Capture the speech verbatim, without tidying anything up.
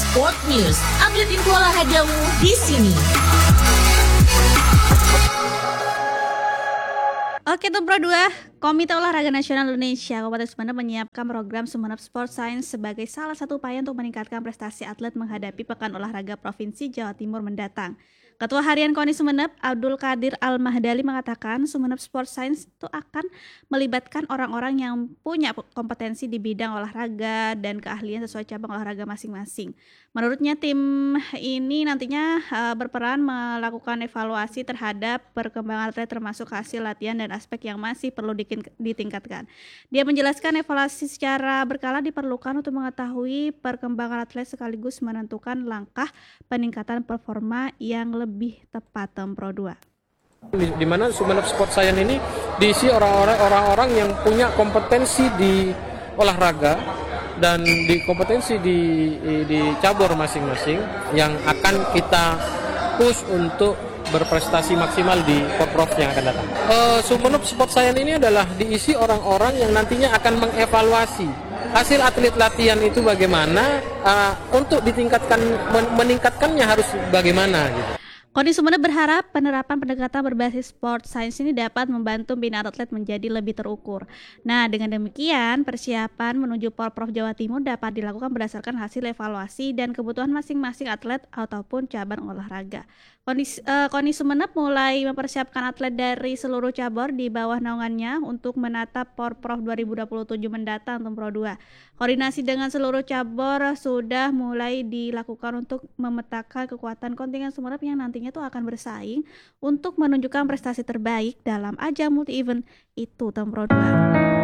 Sport News, update info olahragamu di sini. Oke, Tumpro dua, Komite Olahraga Nasional Indonesia Kabupaten Sumeneb menyiapkan program Sumeneb Sport Science sebagai salah satu upaya untuk meningkatkan prestasi atlet menghadapi Pekan Olahraga Provinsi Jawa Timur mendatang. Ketua Harian KONI Sumeneb, Abdul Qadir Al-Mahdali mengatakan Sumeneb Sport Science itu akan melibatkan orang-orang yang punya kompetensi di bidang olahraga dan keahlian sesuai cabang olahraga masing-masing. Menurutnya tim ini nantinya uh, berperan melakukan evaluasi terhadap perkembangan atlet termasuk hasil latihan dan aspek yang masih perlu ditingkatkan. Dia menjelaskan evaluasi secara berkala diperlukan untuk mengetahui perkembangan atlet sekaligus menentukan langkah peningkatan performa yang lebih tepat. Tumpro dua. Di, di mana Sumeneb Sport Science ini diisi orang-orang orang-orang yang punya kompetensi di olahraga dan di kompetensi di di cabur masing-masing yang akan kita push untuk berprestasi maksimal di Porprov yang akan datang. Uh, Sumeneb Sport Science ini adalah diisi orang-orang yang nantinya akan mengevaluasi hasil atlet latihan itu bagaimana, uh, untuk ditingkatkan men- meningkatkannya harus bagaimana gitu. KONI Sumeneb berharap penerapan pendekatan berbasis sport science ini dapat membantu bina atlet menjadi lebih terukur. Nah, dengan demikian persiapan menuju Porprov Jawa Timur dapat dilakukan berdasarkan hasil evaluasi dan kebutuhan masing-masing atlet ataupun cabang olahraga. KONI, uh, KONI Sumeneb mulai mempersiapkan atlet dari seluruh cabur di bawah naungannya untuk menatap Porprov dua ribu dua puluh tujuh mendatang. Tumpro dua. Koordinasi dengan seluruh cabur sudah mulai dilakukan untuk memetakan kekuatan kontingen Sumeneb yang nantinya itu akan bersaing untuk menunjukkan prestasi terbaik dalam ajang multi event itu. Tumpro dua.